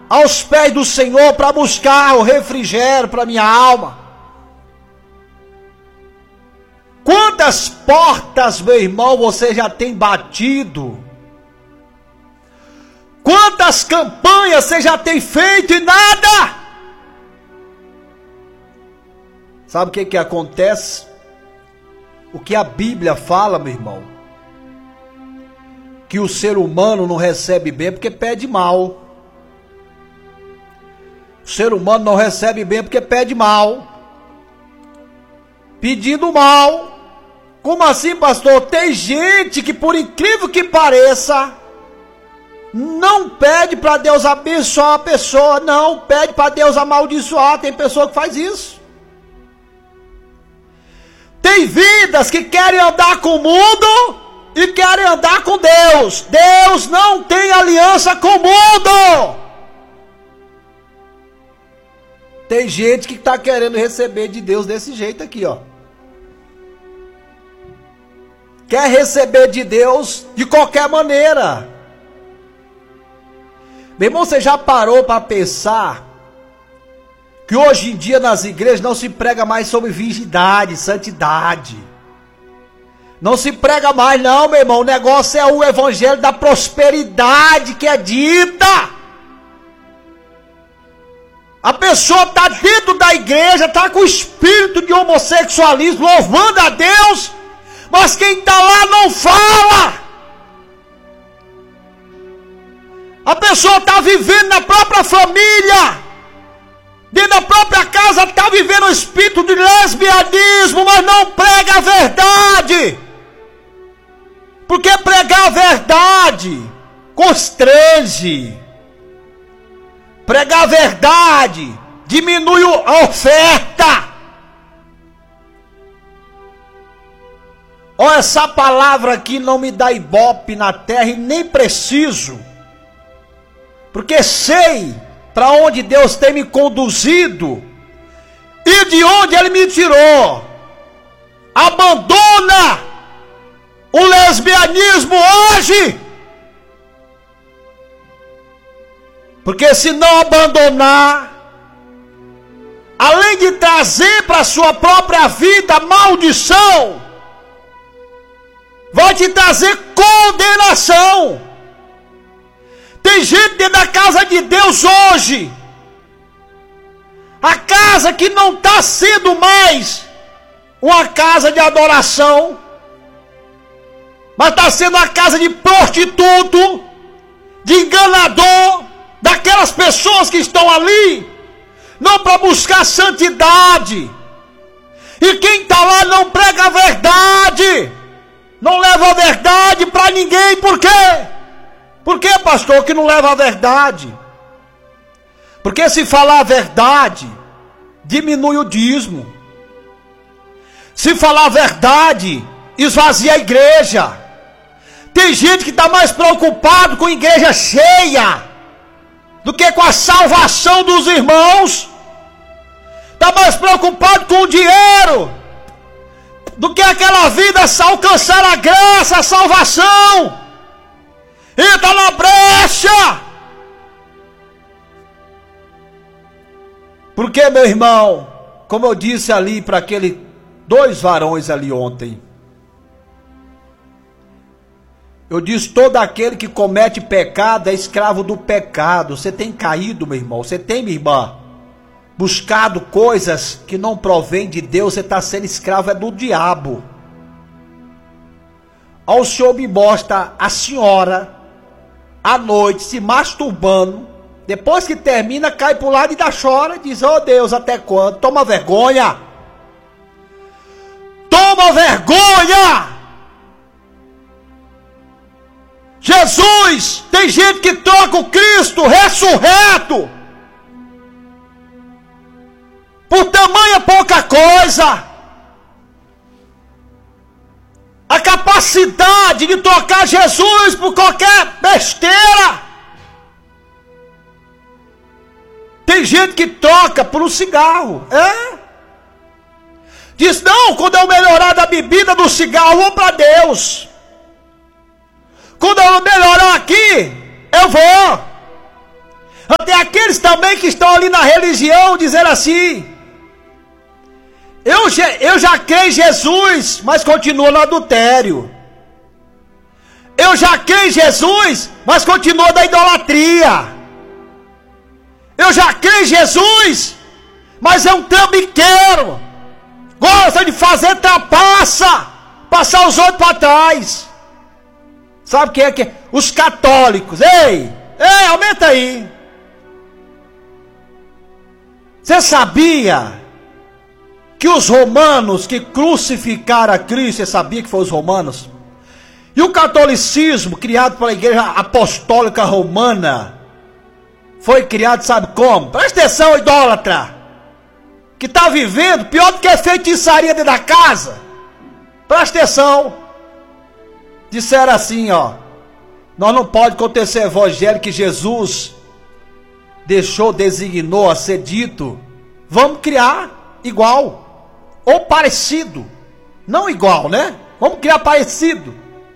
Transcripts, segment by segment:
aos pés do Senhor para buscar o refrigério para minha alma. Quantas portas, meu irmão, você já tem batido? Quantas campanhas você já tem feito e nada? Sabe o que acontece? O que a Bíblia fala, meu irmão, que o ser humano não recebe bem porque pede mal. O ser humano não recebe bem porque pede mal. Pedindo mal. Como assim, pastor? Tem gente que, por incrível que pareça, não pede para Deus abençoar a pessoa, não, pede para Deus amaldiçoar. Tem pessoa que faz isso. Tem vidas que querem andar com o mundo e querem andar com Deus. Deus não tem aliança com o mundo. Tem gente que está querendo receber de Deus desse jeito aqui, ó. Quer receber de Deus de qualquer maneira. Meu irmão, você já parou para pensar que hoje em dia nas igrejas não se prega mais sobre virgindade, santidade? Não se prega mais não, meu irmão. O negócio é o evangelho da prosperidade que é dita. A pessoa está dentro da igreja, está com o espírito de homossexualismo, louvando a Deus, mas quem está lá não fala. A pessoa está vivendo na própria família, dentro da própria casa, está vivendo o espírito de lesbianismo, mas não prega a verdade. Porque pregar a verdade constrange. Pregar a verdade diminui a oferta. Olha, essa palavra aqui não me dá ibope na terra e nem preciso. Porque sei para onde Deus tem me conduzido e de onde Ele me tirou. Abandona o lesbianismo hoje. Porque se não abandonar, além de trazer para a sua própria vida maldição, vai te trazer condenação. Tem gente dentro da casa de Deus hoje, a casa que não está sendo mais uma casa de adoração, mas está sendo uma casa de prostituto, de enganador, daquelas pessoas que estão ali, não para buscar santidade. E quem está lá não prega a verdade, não leva a verdade para ninguém. Por quê? Por que, pastor, que não leva a verdade? Porque se falar a verdade, diminui o dízimo. Se falar a verdade, esvazia a igreja. Tem gente que está mais preocupado com a igreja cheia do que com a salvação dos irmãos. Está mais preocupado com o dinheiro do que aquela vida alcançar a graça, a salvação. Entra na brecha. Porque, meu irmão, como eu disse ali para aqueles 2 varões ali ontem, eu disse, todo aquele que comete pecado é escravo do pecado. Você tem caído, meu irmão, você tem, minha irmã, buscado coisas que não provém de Deus, você está sendo escravo do diabo. Ó, o Senhor me mostra a senhora à noite se masturbando, depois que termina cai para o lado e dá chora, diz, oh Deus, até quando? Toma vergonha. Toma vergonha. Jesus, tem gente que troca o Cristo ressurreto por tamanha pouca coisa. A capacidade de trocar Jesus por qualquer besteira. Tem gente que troca por um cigarro. Diz, não, quando eu melhorar da bebida do cigarro, eu vou para Deus. Quando eu melhorar aqui, eu vou. Tem aqueles também que estão ali na religião dizendo assim: eu já creio em Jesus, mas continuo no adultério. Eu já creio em Jesus, mas continuo na idolatria. Eu já creio em Jesus, mas é um trambiqueiro. Gosta de fazer trapaça, passar os outros para trás. Sabe quem é que é? Os católicos. Ei, aumenta aí. Você sabia que os romanos que crucificaram a Cristo, você sabia que foram os romanos? E o catolicismo, criado pela Igreja Apostólica Romana, foi criado, sabe como? Presta atenção, idólatra, que está vivendo pior do que feitiçaria dentro da casa. Presta atenção. Disseram assim, ó: nós não pode acontecer evangelho que Jesus designou a ser dito. Vamos criar igual ou parecido, não igual, né? Vamos criar parecido.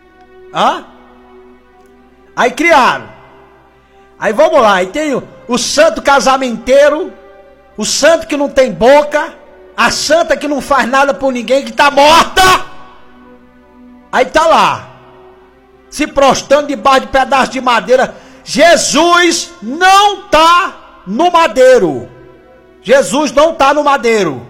Aí criaram. Aí vamos lá, aí tem o santo casamenteiro, o santo que não tem boca, a santa que não faz nada por ninguém, que está morta. Aí tá lá, se prostrando debaixo de pedaço de madeira. Jesus não está no madeiro. Jesus não está no madeiro.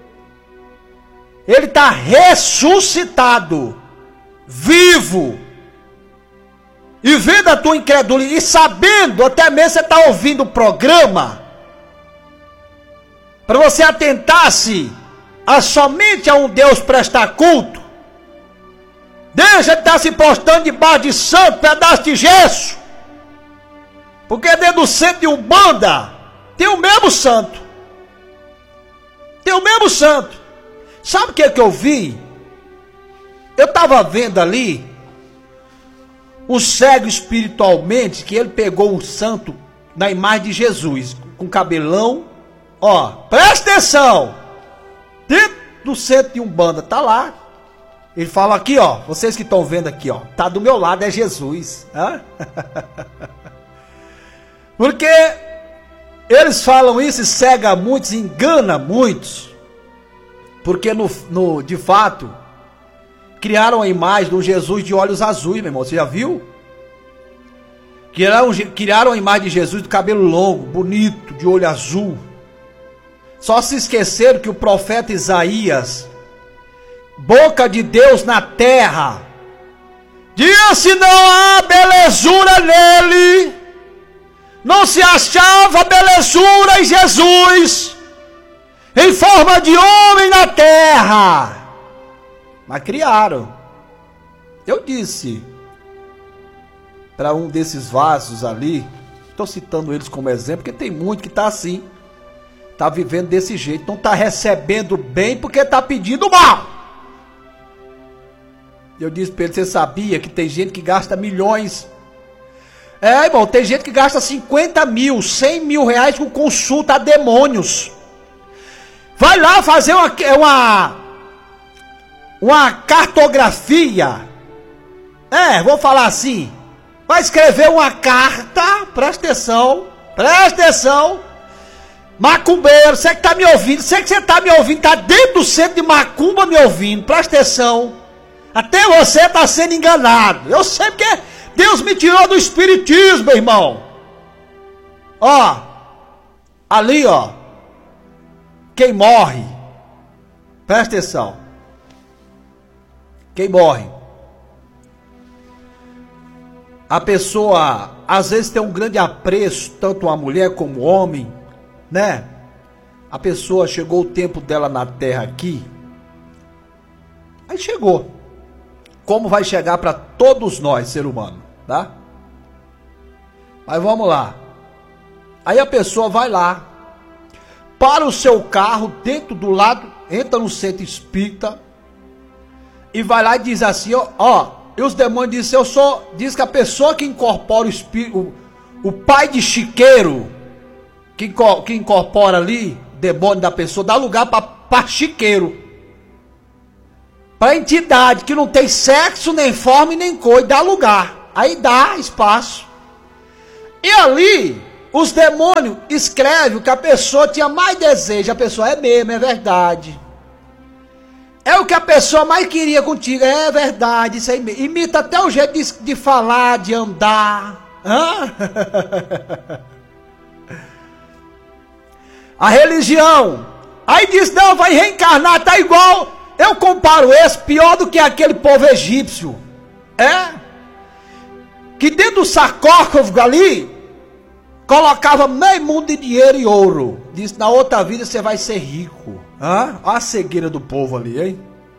Ele está ressuscitado, vivo. E vendo a tua incredulidade, e sabendo, até mesmo você está ouvindo o programa, para você atentar-se somente a um Deus prestar culto, deixa de estar se postando debaixo de santo, pedaço de gesso, porque dentro do centro de Umbanda tem o mesmo santo. Tem o mesmo santo. Sabe o que é que eu vi? Eu estava vendo ali um cego espiritualmente, que ele pegou um santo na imagem de Jesus, com cabelão, ó, presta atenção, dentro do centro de Umbanda, tá lá, ele fala aqui, ó, vocês que estão vendo aqui, ó, tá do meu lado, é Jesus, porque eles falam isso e cega muitos, engana muitos, porque de fato, criaram a imagem de um Jesus de olhos azuis, meu irmão. Você já viu? Criaram a imagem de Jesus de cabelo longo, bonito, de olho azul. Só se esqueceram que o profeta Isaías, boca de Deus na terra, disse: não há belezura nele. Não se achava belezura em Jesus, em forma de homem na terra. Mas criaram. Eu disse para um desses vasos ali, estou citando eles como exemplo, porque tem muito que está assim, está vivendo desse jeito, não está recebendo bem porque está pedindo mal. Eu disse para ele: você sabia que tem gente que gasta milhões? Irmão, tem gente que gasta 50 mil, 100 mil reais com consulta a demônios. Vai lá fazer uma cartografia, vou falar assim, vai escrever uma carta, presta atenção, macumbeiro, você que está me ouvindo, está dentro do centro de macumba me ouvindo, presta atenção, até você está sendo enganado, eu sei porque Deus me tirou do espiritismo, meu irmão. Ó, ali ó, quem morre, presta atenção, quem morre, a pessoa às vezes tem um grande apreço, tanto a mulher como o homem, né? A pessoa chegou o tempo dela na terra aqui, aí chegou, como vai chegar para todos nós, ser humano, tá? Mas vamos lá. Aí a pessoa vai lá, para o seu carro dentro do lado, entra no centro espírita e vai lá e diz assim, ó, e os demônios dizem: diz que a pessoa que incorpora o espírito, o pai de chiqueiro, que incorpora ali, demônio da pessoa, dá lugar para chiqueiro, para entidade que não tem sexo, nem forma e nem cor, dá lugar, aí dá espaço. E ali, os demônios escrevem o que a pessoa tinha mais desejo. A pessoa é mesmo, é verdade. É o que a pessoa mais queria contigo, é verdade, isso aí mesmo. Imita até o jeito de falar, de andar. A religião. Aí diz, não, vai reencarnar, tá igual. Eu comparo esse pior do que aquele povo egípcio. Que dentro do sarcófago ali, colocava meio mundo de dinheiro e ouro. Diz, na outra vida você vai ser rico. Olha a cegueira do povo ali, hein?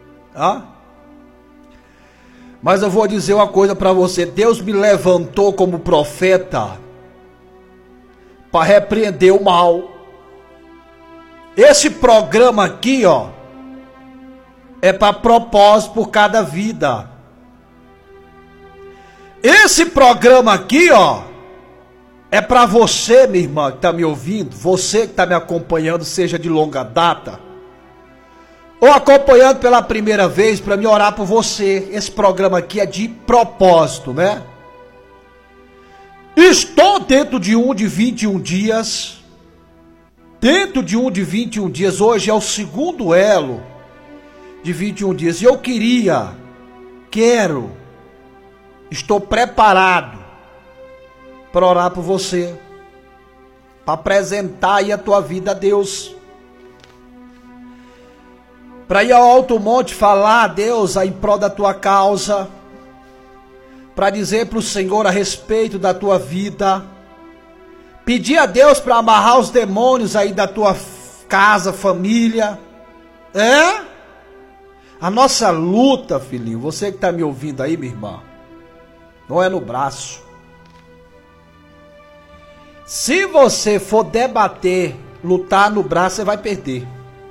Mas eu vou dizer uma coisa para você. Deus me levantou como profeta para repreender o mal. Esse programa aqui, é para propósito por cada vida. Esse programa aqui, é para você, minha irmã, que está me ouvindo, você que está me acompanhando, seja de longa data, ou acompanhando pela primeira vez, para me orar por você. Esse programa aqui é de propósito, né? Estou dentro de 21 dias. Dentro de 21 dias, hoje é o segundo elo de 21 dias. E eu estou preparado para orar por você, para apresentar aí a tua vida a Deus, para ir ao alto monte falar a Deus em prol da tua causa, para dizer para o Senhor a respeito da tua vida, pedir a Deus para amarrar os demônios aí da tua casa, família. A nossa luta, filhinho, você que está me ouvindo aí, minha irmã, não é no braço. Se você for debater, lutar no braço, você vai perder.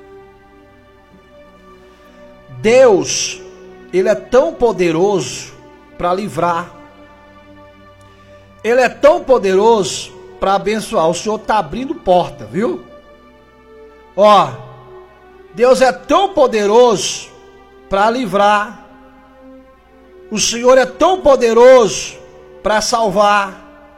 Deus, Ele é tão poderoso para livrar. Ele é tão poderoso para abençoar. O Senhor está abrindo porta, viu? Deus é tão poderoso para livrar. O Senhor é tão poderoso para salvar.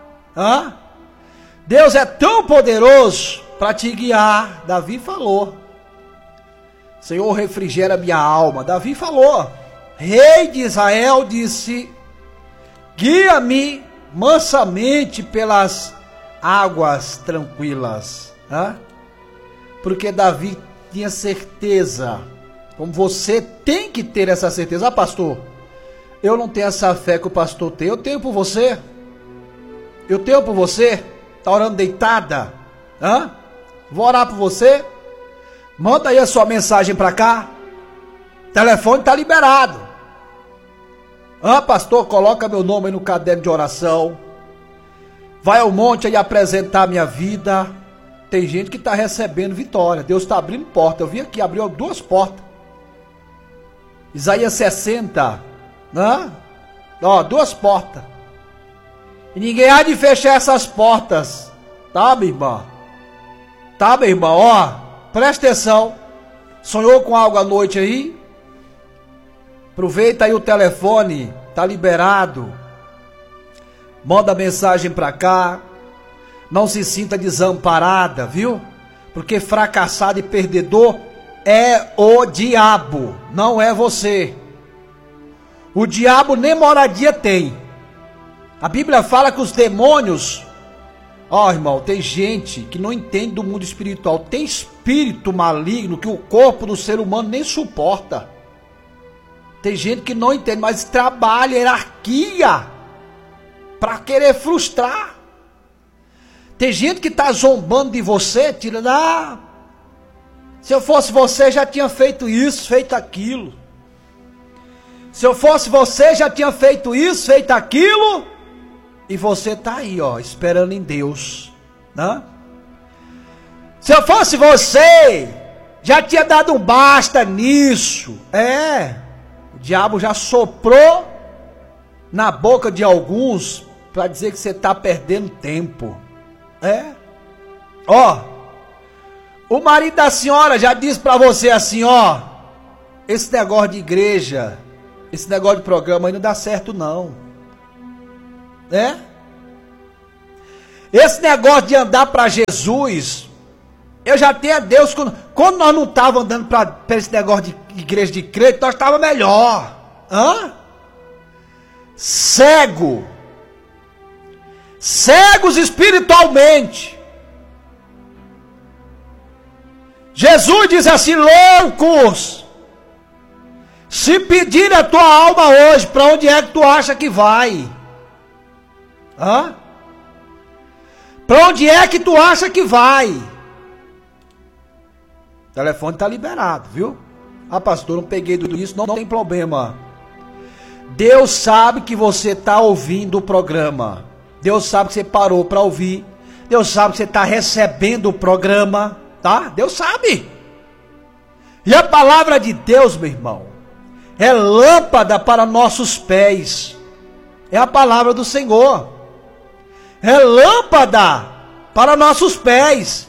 Deus é tão poderoso para te guiar. Davi falou: Senhor, refrigera minha alma. Davi falou. Rei de Israel disse: guia-me mansamente pelas águas tranquilas. Porque Davi tinha certeza, como você tem que ter essa certeza. Pastor, eu não tenho essa fé que o pastor tem. Eu tenho por você. Eu tenho por você. Está orando deitada? Vou orar por você. Manda aí a sua mensagem para cá. O telefone está liberado. Pastor, coloca meu nome aí no caderno de oração. Vai ao monte aí apresentar a minha vida. Tem gente que está recebendo vitória. Deus está abrindo porta. Eu vim aqui, abriu 2 portas. Isaías 60. 2 portas. E ninguém há de fechar essas portas. Tá, minha irmã? Tá, meu irmão? Presta atenção. Sonhou com algo à noite aí? Aproveita aí o telefone. Tá liberado. Manda mensagem pra cá. Não se sinta desamparada, viu? Porque fracassado e perdedor é o diabo, não é você. O diabo nem moradia tem. A Bíblia fala que os demônios... irmão, tem gente que não entende do mundo espiritual. Tem espírito maligno que o corpo do ser humano nem suporta. Tem gente que não entende, mas trabalha hierarquia para querer frustrar. Tem gente que está zombando de você, tirando... se eu fosse você, já tinha feito isso, feito aquilo. Se eu fosse você, já tinha feito isso, feito aquilo... E você está aí, esperando em Deus. Se eu fosse você, já tinha dado um basta nisso. O diabo já soprou na boca de alguns para dizer que você está perdendo tempo. O marido da senhora já disse para você assim, esse negócio de igreja, esse negócio de programa aí não dá certo não. Esse negócio de andar para Jesus, eu já tenho a Deus, quando nós não estávamos andando para esse negócio de igreja de crente, nós estávamos melhor. Cegos espiritualmente. Jesus diz assim: loucos, se pedir a tua alma hoje, para onde é que tu acha que vai? Para onde é que tu acha que vai? O telefone está liberado, viu? Pastor, não peguei tudo isso, não tem problema. Deus sabe que você está ouvindo o programa. Deus sabe que você parou para ouvir. Deus sabe que você está recebendo o programa, tá? Deus sabe. E a palavra de Deus, meu irmão, é lâmpada para nossos pés. É a palavra do Senhor. É lâmpada para nossos pés.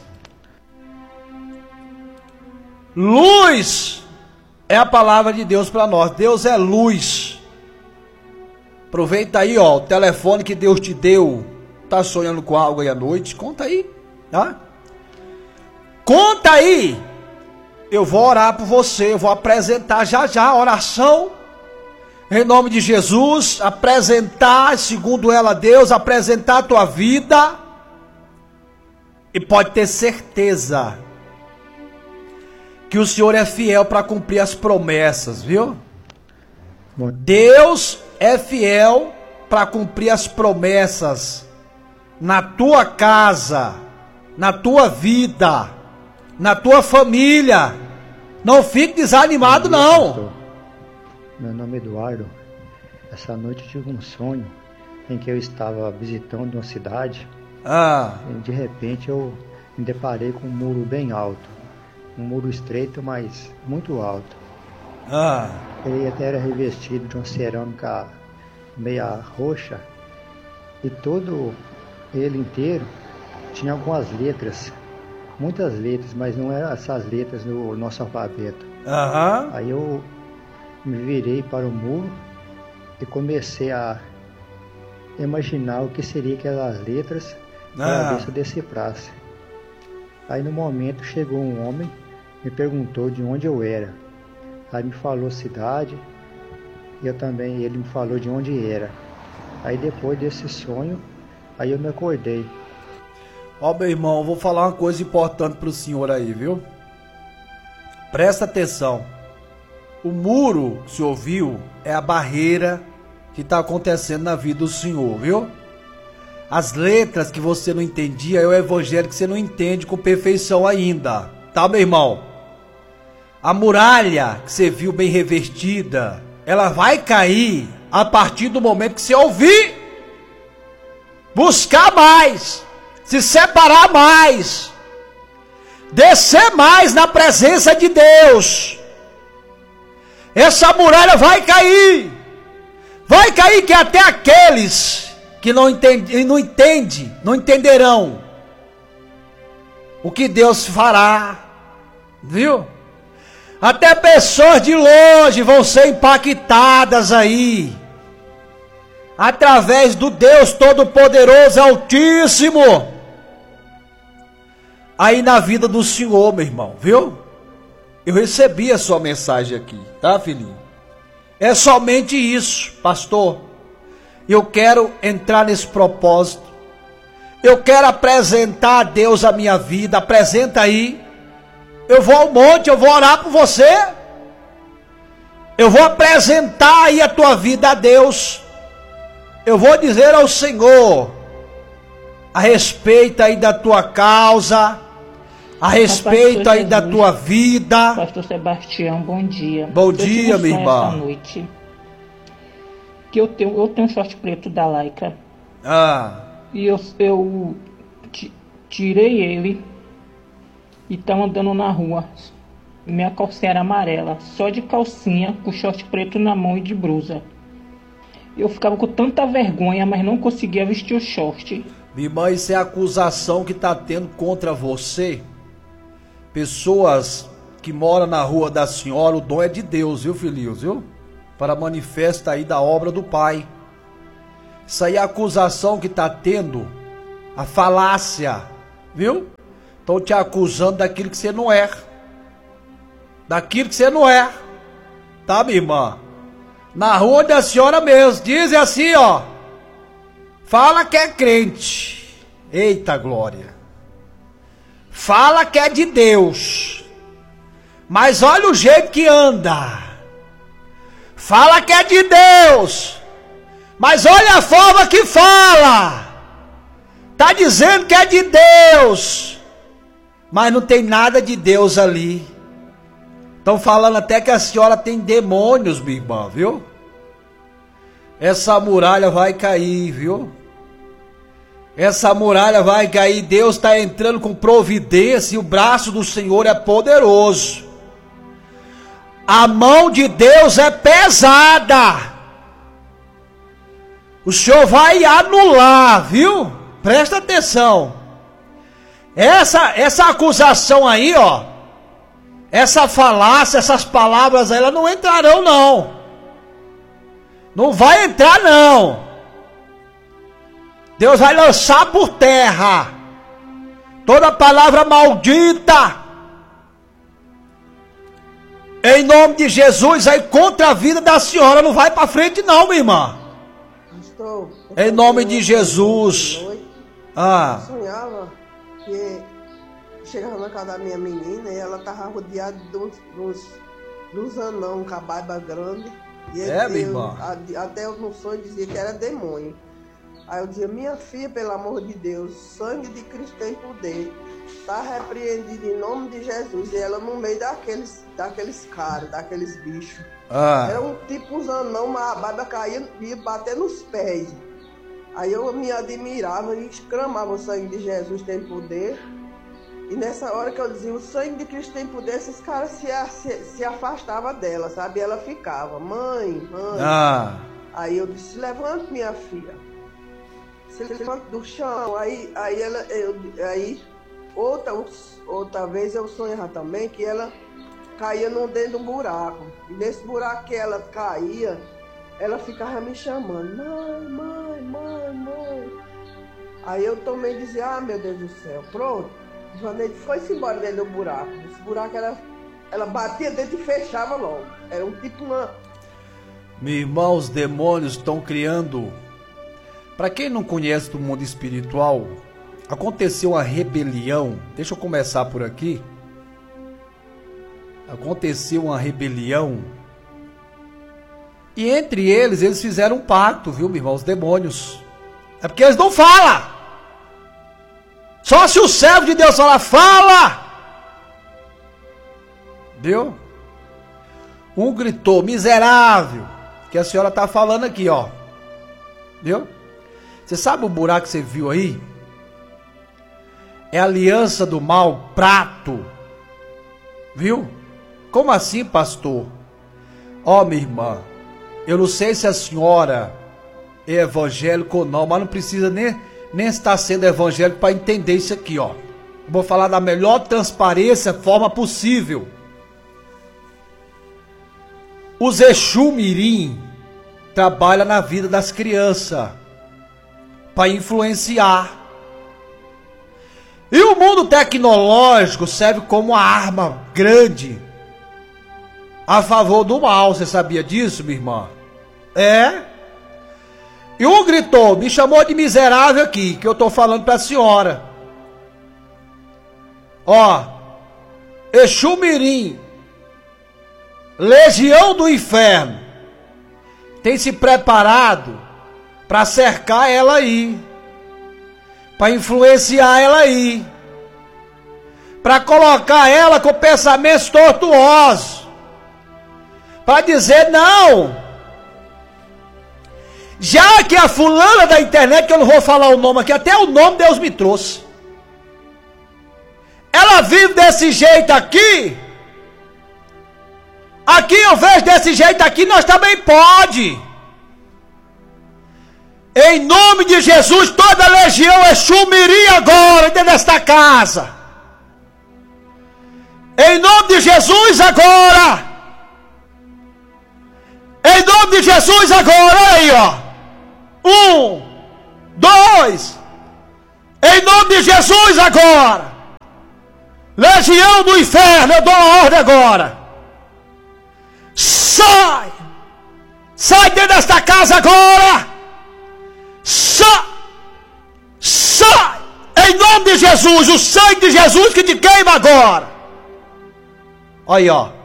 Luz é a palavra de Deus para nós. Deus é luz. Aproveita aí, o telefone que Deus te deu. Tá sonhando com algo aí à noite? Conta aí, tá? Conta aí. Eu vou orar por você, eu vou apresentar já a oração. Em nome de Jesus, apresentar, segundo ela, Deus, apresentar a tua vida. E pode ter certeza que o Senhor é fiel para cumprir as promessas, viu? Deus é fiel para cumprir as promessas na tua casa, na tua vida, na tua família. Não fique desanimado, não. Pastor. Meu nome é Eduardo. Essa noite eu tive um sonho em que eu estava visitando uma cidade. E de repente eu me deparei com um muro bem alto. Um muro estreito, mas muito alto. Ele até era revestido de uma cerâmica meia roxa. E todo ele inteiro tinha algumas letras. Muitas letras, mas não eram essas letras no nosso alfabeto. Aí eu me virei para o muro e comecei a imaginar o que seria aquelas letras para ver se eu decifrasse. Aí no momento chegou um homem, me perguntou de onde eu era. Aí me falou cidade, e ele me falou de onde era. Aí depois desse sonho, aí eu me acordei. Meu irmão, eu vou falar uma coisa importante para o senhor aí, viu? Presta atenção. O muro que o senhor viu é a barreira que está acontecendo na vida do senhor, viu? As letras que você não entendia é o evangelho que você não entende com perfeição ainda, tá, meu irmão? A muralha que você viu bem revestida, ela vai cair a partir do momento que você ouvir, buscar mais, se separar mais, descer mais na presença de Deus. Essa muralha vai cair que até aqueles que não entenderão o que Deus fará, viu? Até pessoas de longe vão ser impactadas aí, através do Deus Todo-Poderoso, Altíssimo, aí na vida do Senhor, meu irmão, viu? Eu recebi a sua mensagem aqui, tá, filhinho? É somente isso, pastor. Eu quero entrar nesse propósito. Eu quero apresentar a Deus a minha vida. Apresenta aí. Eu vou ao monte, eu vou orar por você. Eu vou apresentar aí a tua vida a Deus. Eu vou dizer ao Senhor a respeito aí da tua causa, a respeito aí da tua vida. Pastor Sebastião, bom dia. Bom dia, minha irmã. Essa noite que eu tenho um short preto da Laika. E eu tirei ele e estava andando na rua. Minha calcinha era amarela, só de calcinha, com short preto na mão e de blusa. Eu ficava com tanta vergonha, mas não conseguia vestir o short. Minha irmã, isso é a acusação que está tendo contra você. Pessoas que moram na rua da senhora, o dom é de Deus, viu, filhinhos, viu? Para manifesta aí da obra do Pai. Isso aí é a acusação que está tendo A falácia, viu? Estão te acusando daquilo que você não é. Daquilo que você não é. Tá, minha irmã? Na rua da senhora mesmo, dizem assim, ó. Fala que é crente. Eita glória. Fala que é de Deus. Mas olha o jeito que anda. Fala que é de Deus. Mas olha a forma que fala. Tá dizendo que é de Deus. Mas não tem nada de Deus ali. Estão falando até que a senhora tem demônios, minha irmã, viu? Essa muralha vai cair, viu? Essa muralha vai cair. Deus está entrando com providência e o braço do Senhor é poderoso. A mão de Deus é pesada. O Senhor vai anular, viu? Presta atenção. Essa acusação aí, ó. Essa falácia, essas palavras aí, elas não entrarão não. Não vai entrar não. Deus vai lançar por terra toda palavra maldita. Em nome de Jesus, aí contra a vida da senhora. Não vai para frente não, minha irmã. Pastor, em nome de Jesus. Eu sonhava que chegava na casa da minha menina e ela estava rodeada dos anão, com a barba grande. E minha irmã. Até eu no sonho dizia que era demônio. Aí eu dizia, minha filha, pelo amor de Deus, sangue de Cristo tem poder. Está repreendido em nome de Jesus. E ela no meio daqueles caras, daqueles bichos. Era um tipo uns anão, mas a barba caía e ia bater nos pés. Aí eu me admirava e exclamava, o sangue de Jesus tem poder. E nessa hora que eu dizia, o sangue de Cristo tem poder, esses caras se afastavam dela, sabe? E ela ficava, mãe. Aí eu disse, levante minha filha. Se levanta do chão. Aí outra vez eu sonhava também que ela caía dentro de um buraco. E nesse buraco que ela caía, ela ficava me chamando, mãe. Aí eu também dizia, meu Deus do céu, pronto. Joanete foi-se embora dentro do buraco. Esse buraco ela batia dentro e fechava logo. Era um tipo uma... Meu irmão, os demônios estão criando. Para quem não conhece do mundo espiritual, aconteceu uma rebelião. Deixa eu começar por aqui. Aconteceu uma rebelião. E entre eles fizeram um pacto, viu, meu irmão? Os demônios. É porque eles não falam. Só se o servo de Deus falar, fala! Viu? Um gritou, miserável, que a senhora está falando aqui, ó. Viu? Você sabe o buraco que você viu aí? É a aliança do mal, prato. Viu? Como assim, pastor? Ó, minha irmã, eu não sei se a senhora é evangélica ou não, mas não precisa nem estar sendo evangélico para entender isso aqui, ó. Vou falar da melhor transparência, forma possível. Os Exu Mirim trabalham na vida das crianças para influenciar. E o mundo tecnológico serve como uma arma grande a favor do mal. Você sabia disso, minha irmã? E um gritou, me chamou de miserável aqui, que eu estou falando para a senhora. Ó, Exu Mirim, Legião do Inferno, tem se preparado para cercar ela aí, para influenciar ela aí, para colocar ela com pensamentos tortuosos, para dizer não. Já que a fulana da internet, que eu não vou falar o nome aqui, até o nome Deus me trouxe, ela vive desse jeito aqui, eu vejo desse jeito aqui, nós também pode. Em nome de Jesus, toda a legião Exu Mirim agora dentro desta casa. Em nome de Jesus agora. Em nome de Jesus agora, olha aí, ó. 1, 2, Em nome de Jesus agora. Legião do inferno, eu dou uma ordem agora. Sai! Sai dentro desta casa agora! Sai! Sai! Em nome de Jesus, o sangue de Jesus que te queima agora. Olha aí, ó.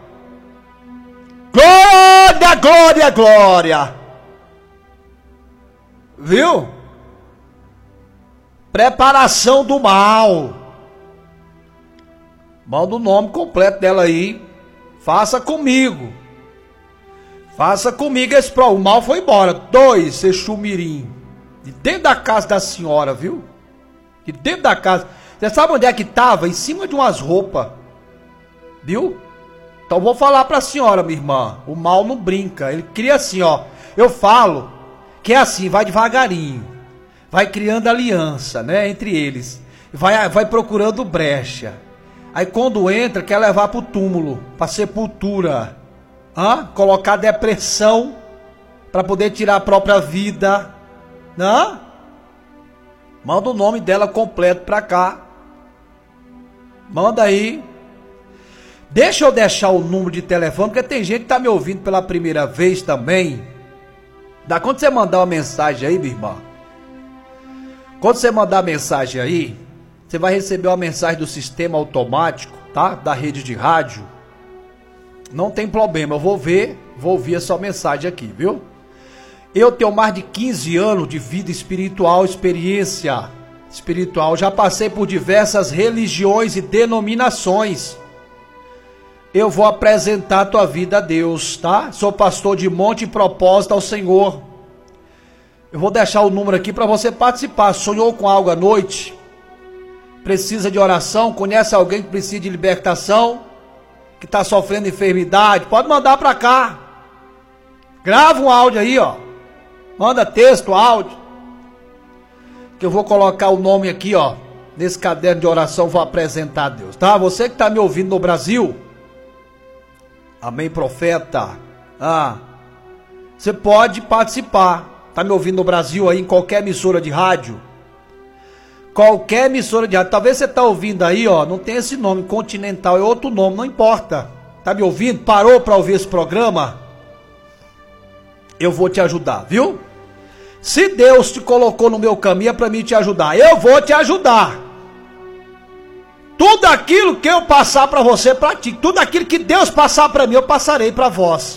Glória, glória, glória. Viu? Preparação do mal. Manda o nome completo dela aí. Faça comigo. Faça comigo esse pro. O mal foi embora. 2, Exu Mirim. De dentro da casa da senhora, viu? De dentro da casa. Você sabe onde é que estava? Em cima de umas roupas. Viu? Então vou falar pra senhora, minha irmã. O mal não brinca. Ele cria assim, ó. Eu falo que é assim, vai devagarinho. Vai criando aliança, né? Entre eles. Vai procurando brecha. Aí quando entra, quer levar pro túmulo. Pra sepultura. Colocar depressão. Pra poder tirar a própria vida. Manda o nome dela completo pra cá. Manda aí. Deixa eu deixar o número de telefone, porque tem gente que tá me ouvindo pela primeira vez também. Quando você mandar uma mensagem aí, minha irmã. Quando você mandar a mensagem aí, você vai receber uma mensagem do sistema automático, tá? Da rede de rádio. Não tem problema, eu vou ouvir a sua mensagem aqui, viu? Eu tenho mais de 15 anos de vida espiritual, experiência espiritual. Já passei por diversas religiões e denominações. Eu vou apresentar a tua vida a Deus, tá? Sou pastor de monte e propósito ao Senhor. Eu vou deixar o número aqui para você participar. Sonhou com algo à noite? Precisa de oração? Conhece alguém que precisa de libertação? Que está sofrendo enfermidade? Pode mandar para cá. Grava um áudio aí, ó. Manda texto, áudio. Que eu vou colocar o nome aqui, ó. Nesse caderno de oração, vou apresentar a Deus, tá? Você que está me ouvindo no Brasil. Amém, profeta. Você pode participar. Tá me ouvindo no Brasil aí, em qualquer emissora de rádio. Qualquer emissora de rádio. Talvez você tá ouvindo aí, ó. Não tem esse nome, Continental. É outro nome, não importa. Tá me ouvindo? Parou para ouvir esse programa? Eu vou te ajudar, viu? Se Deus te colocou no meu caminho é para mim te ajudar. Eu vou te ajudar. Tudo aquilo que eu passar para você, pratique. Tudo aquilo que Deus passar para mim, eu passarei para vós.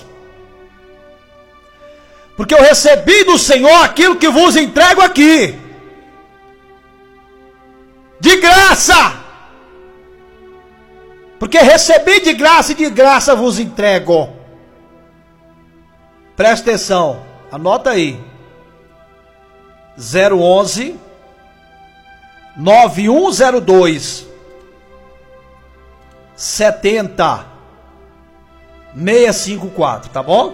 Porque eu recebi do Senhor aquilo que vos entrego aqui. De graça. Porque recebi de graça e de graça vos entrego. Presta atenção. Anota aí. 011 9102 70 654, tá bom?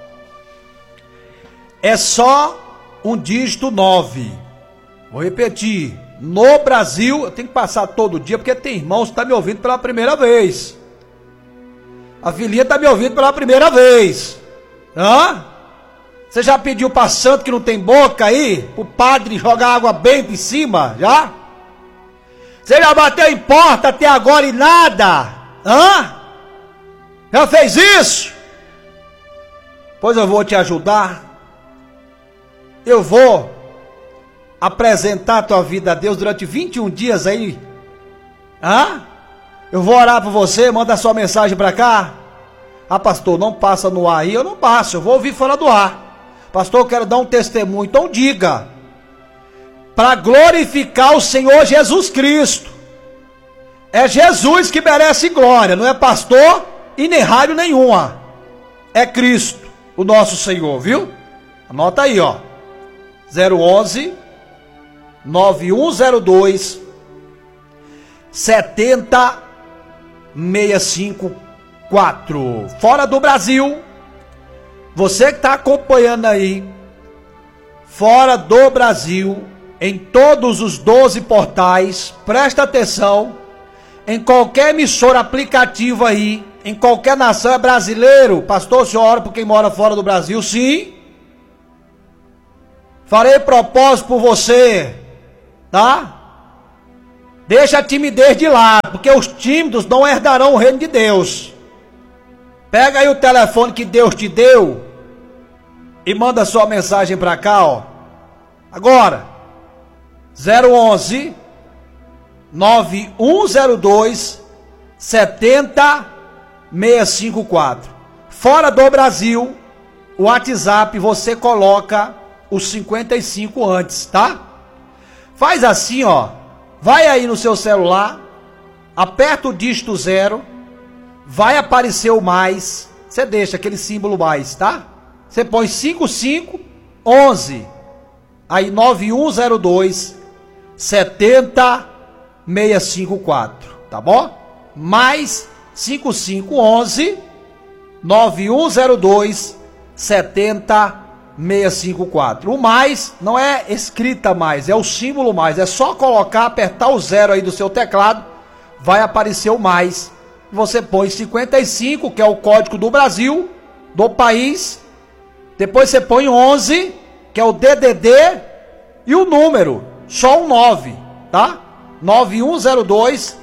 É só um dígito 9. Vou repetir. No Brasil, eu tenho que passar todo dia, porque tem irmãos que estão me ouvindo pela primeira vez. A filhinha está me ouvindo pela primeira vez. Você já pediu para santo que não tem boca aí? Para o padre jogar água bem por cima? Já? Você já bateu em porta até agora e nada? Já fez isso? Pois eu vou te ajudar. Eu vou apresentar a tua vida a Deus durante 21 dias aí. Eu vou orar por você, manda sua mensagem para cá. Pastor, não passa no ar aí. Eu não passo, eu vou ouvir fora do ar. Pastor, eu quero dar um testemunho. Então diga. Para glorificar o Senhor Jesus Cristo. É Jesus que merece glória, não é pastor e nem rádio nenhuma. É Cristo, o nosso Senhor, viu? Anota aí, ó. 011 9102 70 654. Fora do Brasil, você que está acompanhando aí, fora do Brasil, em todos os 12 portais, presta atenção, em qualquer emissora aplicativa aí, em qualquer nação, é brasileiro. Pastor, o senhor ora por quem mora fora do Brasil? Sim. Farei propósito por você, tá? Deixa a timidez de lado, porque os tímidos não herdarão o reino de Deus. Pega aí o telefone que Deus te deu e manda sua mensagem para cá, ó. Agora, 011 9102 70654. Fora do Brasil, o WhatsApp você coloca os 55 antes, tá? Faz assim, ó. Vai aí no seu celular, aperta o dígito 0, vai aparecer o mais, você deixa aquele símbolo mais, tá? Você põe 5511, aí 9102 70654, tá bom? Mais 5511 9102 70654. O mais não é escrita mais, é o símbolo mais. É só colocar, apertar o 0 aí do seu teclado, vai aparecer o mais. Você põe 55, que é o código do Brasil, do país. Depois você põe 11, que é o DDD, e o número, só um 9, tá? 9102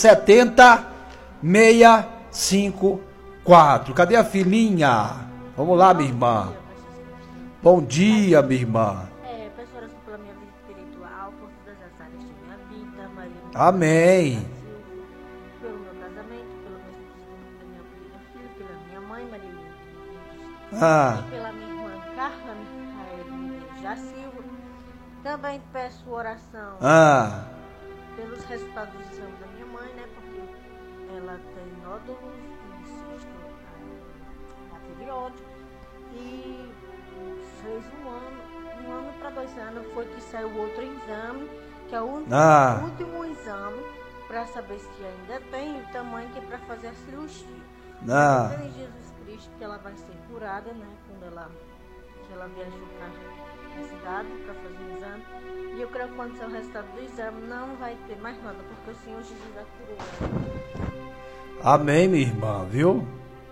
70654. Cadê a filhinha? Vamos lá, minha irmã. Bom dia, minha irmã. Peço oração pela minha vida espiritual, por todas as áreas de minha vida, Maria. Amém. Pelo meu casamento, pelo meu esposo, pela minha filha, pela minha mãe, Maria Lívia, e pela minha irmã Carla Já Silva. Também peço oração pelos resultados do exame da minha mãe, né? Porque ela tem nódulos no cisto na tireoide e fez um ano para 2 anos foi que saiu outro exame, que é o último exame, para saber se ainda tem o tamanho que é para fazer a cirurgia. Mas em Jesus Cristo que ela vai ser curada, né? Quando ela viajou para a cidade para fazer o exame. E eu creio que quando sair o resultado do exame não vai ter mais nada, porque o Senhor Jesus já curou ela. Amém, minha irmã, viu?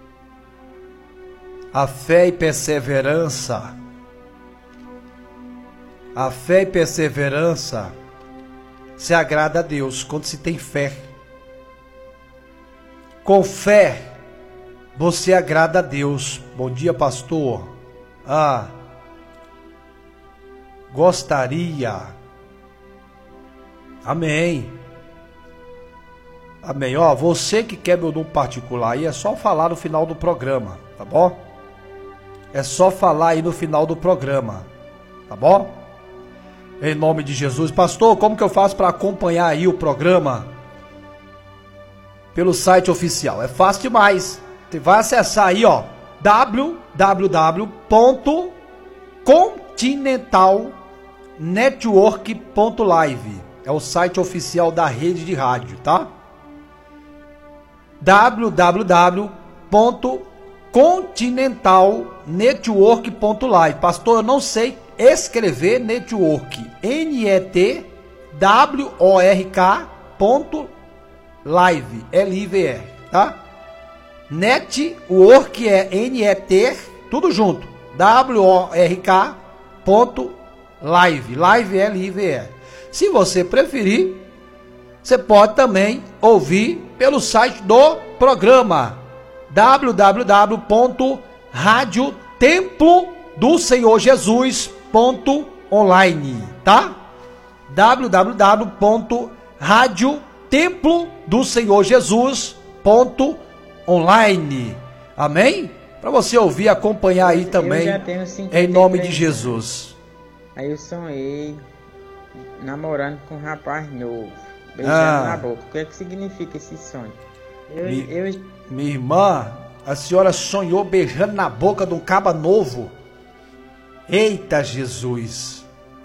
A fé e perseverança. A fé e perseverança se agrada a Deus quando se tem fé. Com fé, você agrada a Deus. Bom dia, pastor. Gostaria. Amém. Amém. Ó, você que quer meu nome particular aí, é só falar no final do programa, tá bom? É só falar aí no final do programa, tá bom? Em nome de Jesus. Pastor, como que eu faço para acompanhar aí o programa? Pelo site oficial. É fácil demais. Você vai acessar aí, ó, www.continentalnetwork.live. É o site oficial da rede de rádio, tá? www.continentalnetwork.live. Pastor, eu não sei escrever network. NETWORK.live. LIVE, tá? Network é NET, tudo junto. WORK.live. Live é LIVE. Se você preferir, você pode também ouvir pelo site do programa www.radiotemplodosenhorjesus.online, tá? www.radiotemplodosenhorjesus.online. Amém? Para você ouvir e acompanhar aí também, em nome de Jesus. Aí eu sonhei namorando com um rapaz novo, beijando na boca. O que é que significa esse sonho? Minha irmã, a senhora sonhou beijando na boca de um caba novo? Eita Jesus!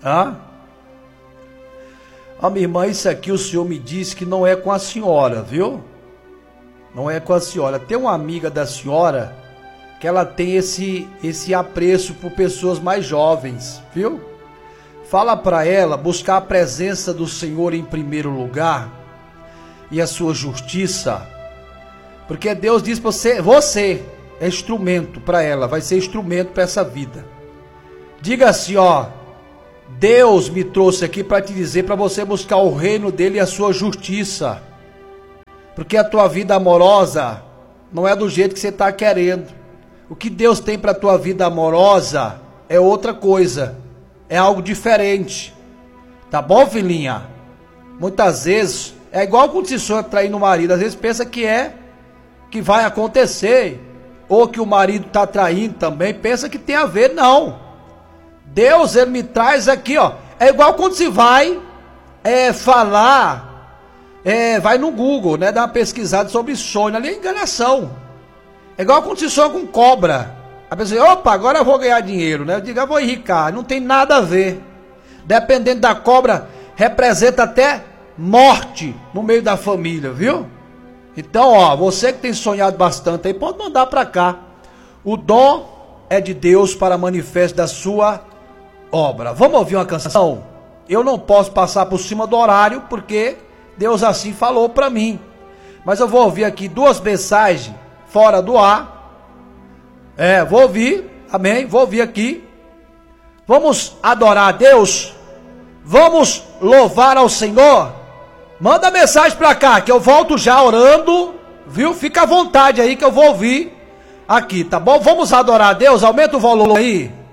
Minha irmã, isso aqui o senhor me disse que não é com a senhora, viu? Não é com a senhora. Tem uma amiga da senhora que ela tem esse apreço por pessoas mais jovens, viu? Fala para ela buscar a presença do Senhor em primeiro lugar e a sua justiça, porque Deus diz para você é instrumento para ela, vai ser instrumento para essa vida. Diga assim, ó: Deus me trouxe aqui para te dizer, para você buscar o reino dele e a sua justiça. Porque a tua vida amorosa não é do jeito que você está querendo. O que Deus tem para a tua vida amorosa é outra coisa. É algo diferente. Tá bom, filhinha? Muitas vezes, é igual quando se sonha traindo o marido. Às vezes pensa que vai acontecer. Ou que o marido está traindo também. Pensa que tem a ver, não. Deus, ele me traz aqui, ó. É igual quando se vai falar, vai no Google, né? Dar uma pesquisada sobre sonho. Ali é enganação. É igual quando se sonha com cobra. A pessoa diz, opa, agora eu vou ganhar dinheiro, né? Eu digo, eu vou enricar. Não tem nada a ver. Dependendo da cobra, representa até morte no meio da família, viu? Então, ó, você que tem sonhado bastante aí, pode mandar para cá. O dom é de Deus para manifesto da sua obra. Vamos ouvir uma canção? Eu não posso passar por cima do horário, porque Deus assim falou para mim. Mas eu vou ouvir aqui 2 mensagens fora do ar. Vou ouvir, amém, vou ouvir aqui. Vamos adorar a Deus. Vamos louvar ao Senhor. Manda mensagem pra cá, que eu volto já orando, viu? Fica à vontade aí que eu vou ouvir aqui, tá bom? Vamos adorar a Deus, aumenta o volume aí.